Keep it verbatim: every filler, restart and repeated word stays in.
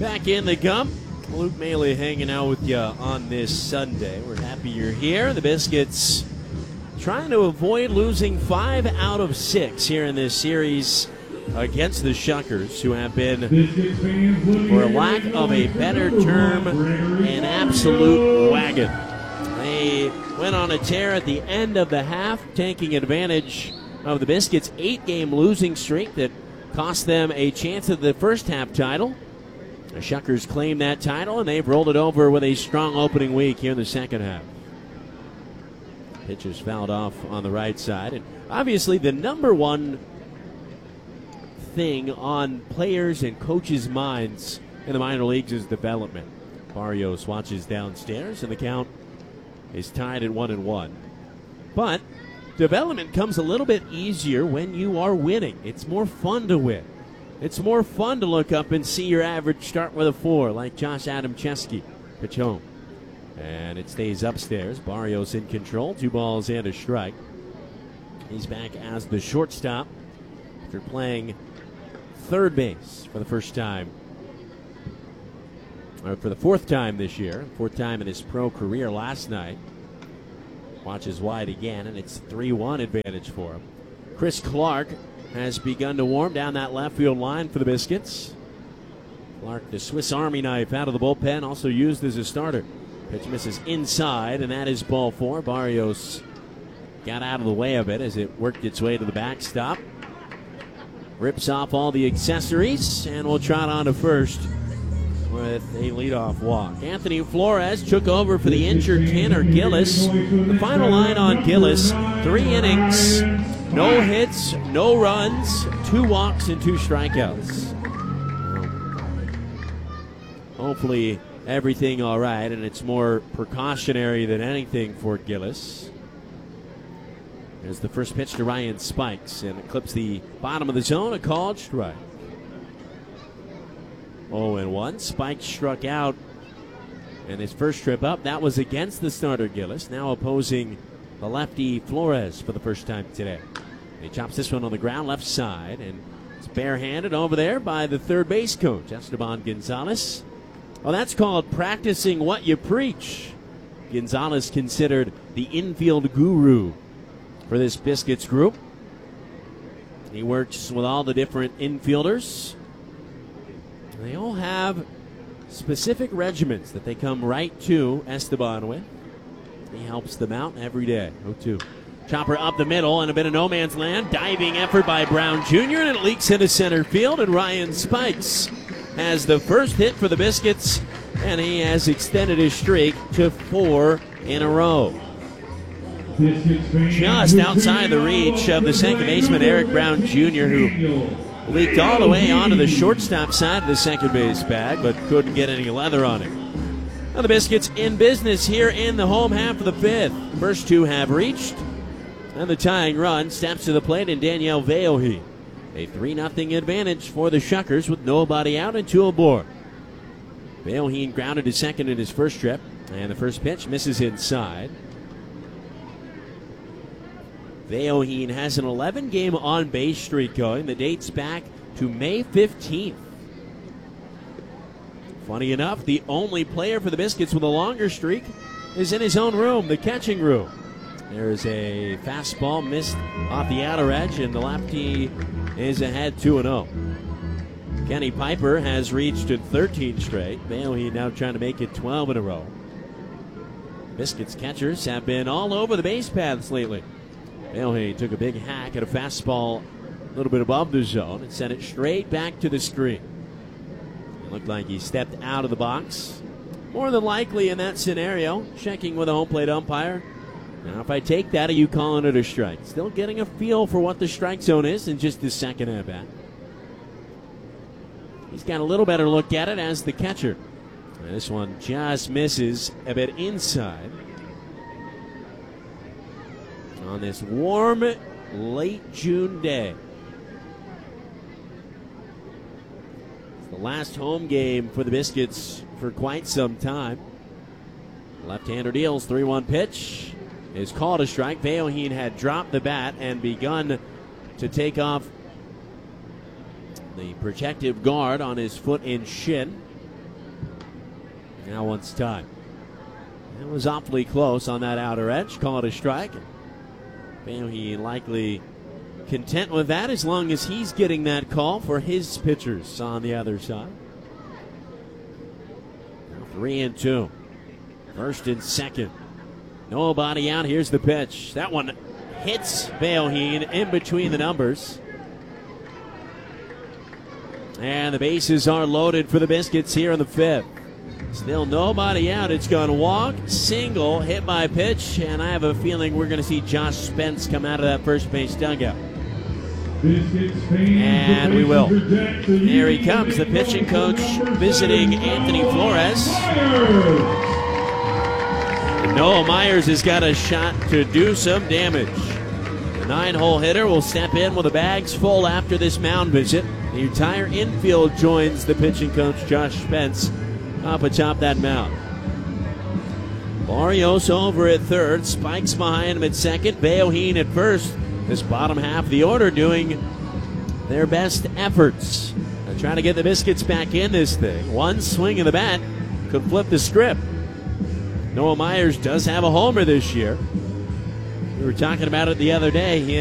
Back in the Gump. Luke Maile hanging out with you on this Sunday. We're happy you're here. The Biscuits trying to avoid losing five out of six here in this series against the Shuckers, who have been, for a lack of a better term, an absolute wagon. They went on a tear at the end of the half, taking advantage of the Biscuits' eight-game losing streak that cost them a chance at the first half title. The Shuckers claim that title, and they've rolled it over with a strong opening week here in the second half. Pitch is fouled off on the right side. And obviously the number one thing on players' and coaches' minds in the minor leagues is development. Barrios watches downstairs, and the count is tied at one and one. But development comes a little bit easier when you are winning. It's more fun to win. It's more fun to look up and see your average start with a four, like Josh Adamczewski. Pitch home. And it stays upstairs. Barrios in control. Two balls and a strike. He's back as the shortstop after playing third base for the first time. Or for the fourth time this year. Fourth time in his pro career last night. Watches wide again, and it's three one advantage for him. Chris Clark has begun to warm down that left field line for the Biscuits. Clark, the Swiss Army knife out of the bullpen, also used as a starter. Pitch misses inside, and that is ball four. Barrios got out of the way of it as it worked its way to the backstop. Rips off all the accessories, and will trot on to first with a leadoff walk. Anthony Flores took over for the injured Tanner Gillis. The final line on Gillis, three innings, no hits, no runs, two walks, and two strikeouts. Hopefully everything all right, and it's more precautionary than anything for Gillis. There's the first pitch to Ryan Spikes, and it clips the bottom of the zone, a called strike. oh and one. Spikes struck out in his first trip up. That was against the starter Gillis, now opposing the lefty Flores for the first time today. He chops this one on the ground, left side, and it's barehanded over there by the third base coach, Esteban Gonzalez. Well, that's called practicing what you preach. Gonzalez considered the infield guru for this Biscuits group. He works with all the different infielders. They all have specific regimens that they come right to Esteban with. He helps them out every day. oh two. Chopper up the middle and a bit of no man's land. Diving effort by Brown Junior and it leaks into center field. And Ryan Spikes has the first hit for the Biscuits, and he has extended his streak to four in a row. Just outside the reach of the second baseman, Eric Brown Junior, who leaked all the way onto the shortstop side of the second base bag, but couldn't get any leather on it. Now the Biscuits in business here in the home half of the fifth. First two have reached, and the tying run steps to the plate in Daniel Veohi. A three nothing advantage for the Shuckers with nobody out and two aboard. Veohi grounded to second in his first trip, and the first pitch misses inside. Veohi has an eleven game on-base streak going that dates back to May fifteenth. Funny enough, the only player for the Biscuits with a longer streak is in his own room, the catching room. There's a fastball missed off the outer edge, and the lefty is ahead two and oh. Kenny Piper has reached to thirteen straight. Veohi now trying to make it twelve in a row. Biscuits catchers have been all over the base paths lately. Veohi took a big hack at a fastball a little bit above the zone and sent it straight back to the screen. It looked like he stepped out of the box. More than likely in that scenario, checking with a home plate umpire. Now, if I take that, are you calling it a strike? Still getting a feel for what the strike zone is in just his second at bat. He's got a little better look at it as the catcher. And this one just misses a bit inside. On this warm, late June day. It's the last home game for the Biscuits for quite some time. Left-hander deals, three one pitch is called a strike. Veohi had dropped the bat and begun to take off the protective guard on his foot and shin. Now one's time. It was awfully close on that outer edge. Call it a strike. He likely content with that as long as he's getting that call for his pitchers on the other side. Now three and two. First and second. Nobody out. Here's the pitch. That one hits Beoheen in between the numbers. And the bases are loaded for the Biscuits here in the fifth. Still nobody out. It's gone walk, single, hit by pitch, and I have a feeling we're going to see Josh Spence come out of that first base dugout. And we will. Here he comes, the pitching coach visiting Anthony Flores. And Noah Myers has got a shot to do some damage. The nine-hole hitter will step in with the bags full after this mound visit. The entire infield joins the pitching coach, Josh Spence, up atop that mound. Barrios over at third, Spikes behind him at second, Beoheen at first. This bottom half of the order doing their best efforts. They're trying to get the Biscuits back in this thing. One swing of the bat could flip the script. Noah Myers does have a homer this year. We were talking about it the other day. He